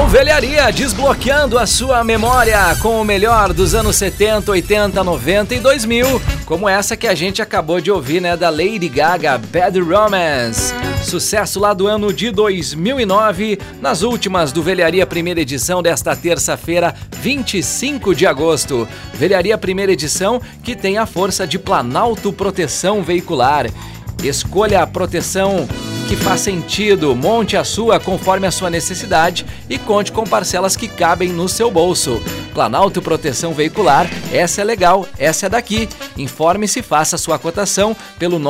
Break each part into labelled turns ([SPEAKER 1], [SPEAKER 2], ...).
[SPEAKER 1] Velharia, desbloqueando a sua memória com o melhor dos anos 70, 80, 90 e 2000, como essa que a gente acabou de ouvir, né, da Lady Gaga, Bad Romance. Sucesso lá do ano de 2009, nas últimas do Velharia primeira edição desta terça-feira, 25 de agosto. Velharia primeira edição que tem a força de Planalto Proteção Veicular. Escolha a proteção que faz sentido, monte a sua conforme a sua necessidade e conte com parcelas que cabem no seu bolso. Planalto Proteção Veicular, essa é legal, essa é daqui. Informe-se e faça a sua cotação pelo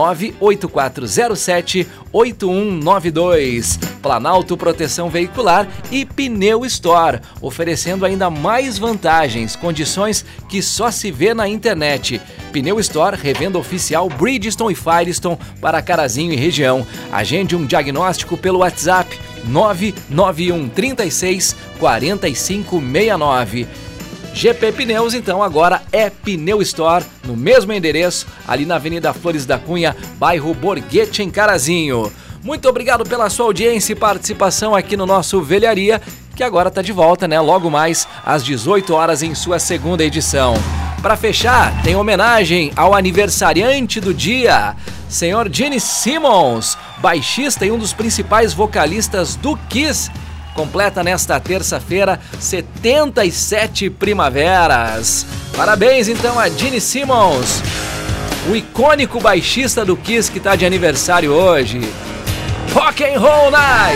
[SPEAKER 1] 98407-8192. Planalto Proteção Veicular e Pneu Store, oferecendo ainda mais vantagens, condições que só se vê na internet. Pneu Store, revenda oficial Bridgestone e Firestone para Carazinho e região. Agende um diagnóstico pelo WhatsApp 991 36 45 69. GP Pneus, então, agora é Pneu Store, no mesmo endereço, ali na Avenida Flores da Cunha, bairro Borghetti, em Carazinho. Muito obrigado pela sua audiência e participação aqui no nosso Velharia, que agora está de volta, né? Logo mais às 18 horas em sua segunda edição. Para fechar, tem homenagem ao aniversariante do dia, senhor Gene Simmons, baixista e um dos principais vocalistas do Kiss. Completa nesta terça-feira 77 primaveras. Parabéns então a Gene Simmons, o icônico baixista do Kiss que está de aniversário hoje. Rock and Roll Night!